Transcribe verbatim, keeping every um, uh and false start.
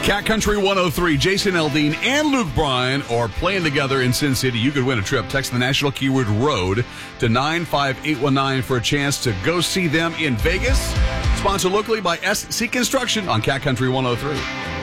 Cat Country one oh three, Jason Aldean and Luke Bryan are playing together in Sin City. You could win a trip. Text the national keyword ROAD to nine five eight one nine for a chance to go see them in Vegas. Sponsored locally by S C Construction on Cat Country one oh three.